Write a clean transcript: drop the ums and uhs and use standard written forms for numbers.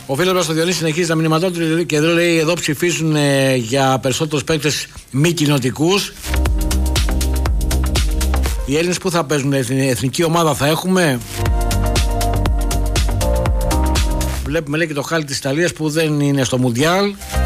Ο φίλος μας ο Διονύσης συνεχίζει τα μηνύματά του και εδώ λέει: εδώ ψηφίζουν για περισσότερους παίκτες μη κοινοτικούς. Οι Έλληνες που θα παίζουν, εθνική ομάδα θα έχουμε? Βλέπουμε λέει και το χάλι της Ιταλίας που δεν είναι στο Μουντιάλ.